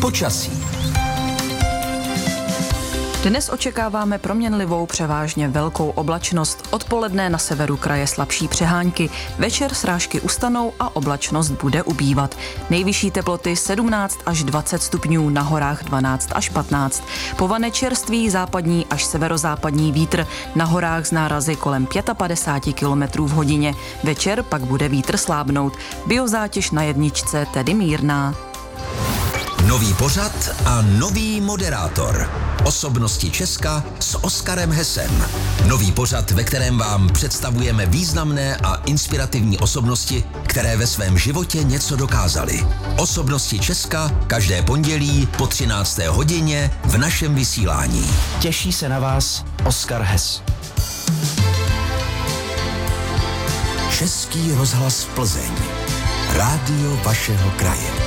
Počasí. Dnes očekáváme proměnlivou, převážně velkou oblačnost. Odpoledne na severu kraje slabší přehánky, večer srážky ustanou a oblačnost bude ubývat. Nejvyšší teploty 17 až 20 stupňů, na horách 12 až 15. Povane čerstvý západní až severozápadní vítr, na horách z nárazy kolem 55 km v hodině. Večer pak bude vítr slábnout. Biozátěž na jedničce tedy mírná. Nový pořad a nový moderátor. Osobnosti Česka s Oskarem Hessem. Nový pořad, ve kterém vám představujeme významné a inspirativní osobnosti, které ve svém životě něco dokázaly. Osobnosti Česka každé pondělí po 13. hodině v našem vysílání. Těší se na vás Oskar Hess. Český rozhlas Plzeň. Rádio vašeho kraje.